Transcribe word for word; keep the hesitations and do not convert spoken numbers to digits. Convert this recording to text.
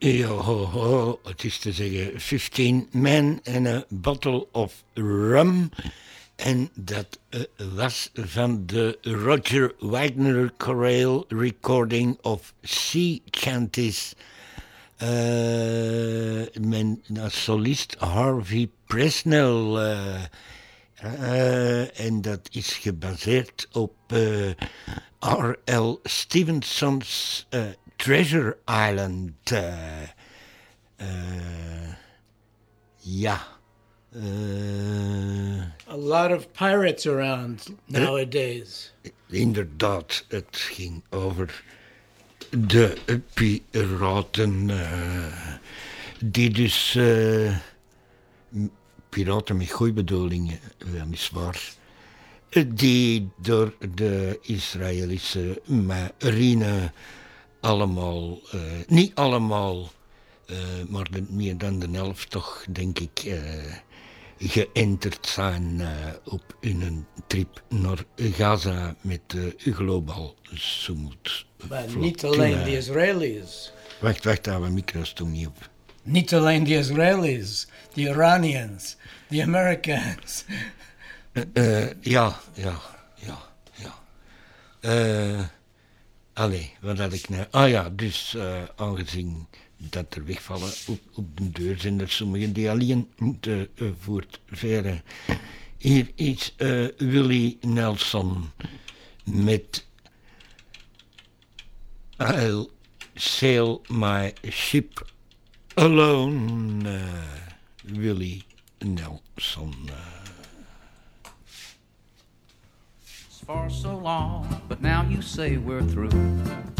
Ja, ho, ho, het is te zeggen fifteen men and a bottle of rum. En dat uh, was van de Roger Wagner chorale recording of Sea Chanties. Uh, mijn uh, solist Harvey Presnell. Uh, uh, en dat is gebaseerd op uh, R L Stevenson's uh, Treasure Island. Uh, uh, ja. Uh, A lot of pirates around nowadays. Uh, inderdaad, het ging over de piraten. Uh, die dus... Uh, piraten met goeie bedoelingen, weliswaar. Die door de Israëlische marine allemaal... Uh, niet allemaal... Uh, maar de, meer dan de helft toch, denk ik... Uh, geënterd zijn uh, op hun trip naar Gaza met de uh, Global Summit. Maar niet alleen de Israëli's. Wacht, wacht, daar mijn micro stond niet op. Niet alleen de Israëli's, de Iranians, de Americans. Uh, uh, ja, ja, ja, ja. Uh, allee, wat had ik nou? Ah ja, dus uh, aangezien dat er wegvallen op, op de deur zijn er sommigen die alleen moeten uh, voortveren. Hier is uh, Willie Nelson met I'll sail my ship alone. Uh, Willie Nelson. Uh. For so long, but now you say we're through.